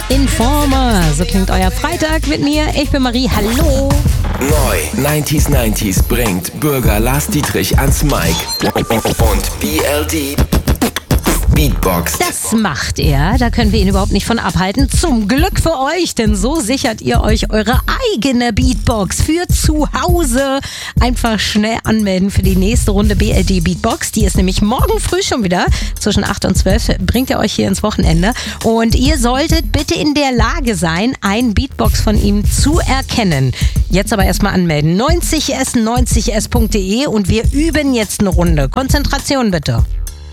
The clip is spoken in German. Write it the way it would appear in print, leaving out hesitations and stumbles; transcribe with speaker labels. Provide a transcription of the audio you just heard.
Speaker 1: Informer. So klingt euer Freitag mit mir. Ich bin Marie. Hallo.
Speaker 2: Neu 90s bringt Bürger Lars Dietrich ans Mic und BLD Beatbox.
Speaker 1: Das macht er. Da können wir ihn überhaupt nicht von abhalten. Zum Glück für euch, denn so sichert ihr euch eure eigene Beatbox für zu Hause. Einfach schnell anmelden für die nächste Runde BLD Beatbox. Die ist nämlich morgen früh schon wieder. Zwischen 8 und 12 bringt er euch hier ins Wochenende. Und ihr solltet bitte in der Lage sein, einen Beatbox von ihm zu erkennen. Jetzt aber erstmal anmelden. 90s90s.de und wir üben jetzt eine Runde. Konzentration bitte.